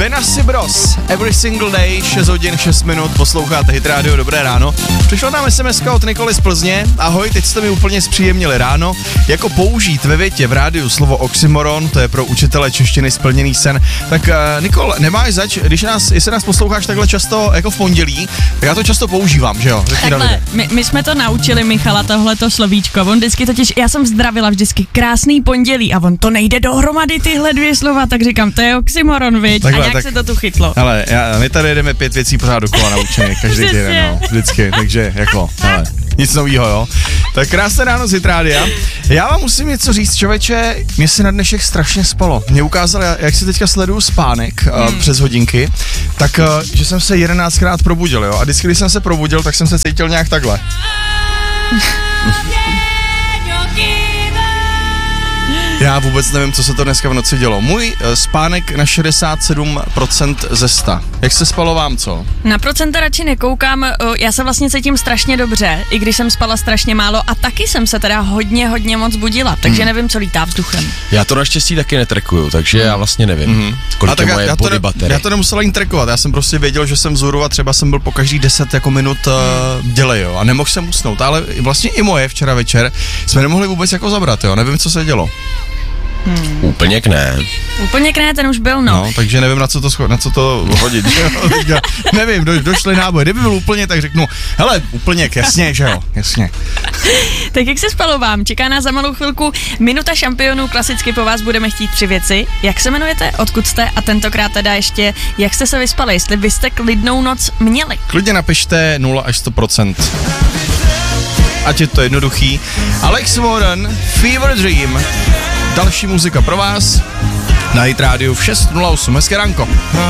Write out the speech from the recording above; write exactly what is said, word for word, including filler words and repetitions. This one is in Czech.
Venasi Bros. Every single day, šest hodin, šest minut, posloucháte Hit Radio, dobré ráno. Přišlo nám es em eska od Nikoly z Plzně. Ahoj, teď jste mi úplně zpříjemnili ráno. Jako použít ve větě v rádiu slovo oxymoron, to je pro učitele češtiny splněný sen. Tak uh, Nikol, nemáš zač, když nás, jestli nás posloucháš takhle často jako v pondělí, tak já to často používám, že jo? Takhle, my, my jsme to naučili Michala tohleto slovíčko. On vždycky totiž, já jsem zdravila vždycky krásný pondělí a on to nejde dohromady tyhle dvě slova, tak říkám, to je oxymoron, viď? Takhle, a nějak tak, se to tu chytlo. Ale já, my tady jdeme pět věcí pořád dokola naučený, každý týden, no, vždycky, takže jako, ale nic novýho, jo. Tak krásné ráno z Hit Rádia. Já vám musím něco říct, člověče, mě se na dnešek strašně spalo. Mě ukázal, jak si teďka sleduju spánek hmm. uh, přes hodinky, tak uh, že jsem se jedenáctkrát probudil, jo. A vždycky, když jsem se probudil, tak jsem se cítil nějak takhle. Já vůbec nevím, co se to dneska v noci dělo. Můj uh, spánek na šedesát sedm procent ze sta. Jak se spalo vám, co? Na procenta radši nekoukám, uh, já se vlastně cítím strašně dobře, i když jsem spala strašně málo a taky jsem se teda hodně, hodně moc budila, takže hmm. nevím, co lítá vzduchem. Já to naštěstí taky netrekuju, takže hmm. já vlastně nevím, hmm. kolik je moje já body to, baterie. Já to nemusel ani trekovat, já jsem prostě věděl, že jsem vzhůru a třeba jsem byl po každý deset jako minut uh, dělej, jo, a nemohl jsem usnout, ale vlastně i moje včera večer jsme nemohli vůbec jako zabrat, jo, nevím, co se dělo. Hmm. Úplněk ne. Úplněk ne, ten už byl, no. No, takže nevím, na co to, scho- na co to hodit, že jo? Nevím, do, došly náboje. Kdyby byl úplně, tak řeknu, hele, úplněk, jasně, že jo, jasně. Tak jak se spalo vám? Čeká nás za malou chvilku minuta šampionů, klasicky po vás budeme chtít tři věci. Jak se jmenujete, odkud jste a tentokrát teda ještě, jak jste se vyspali, jestli vy jste klidnou noc měli? Klidně napište nula až sto procent. Ať je to jednoduchý. Alex Warren, Fever Dream. Další muzika pro vás na Hit Radio v šest nula osm. Hezké ránko.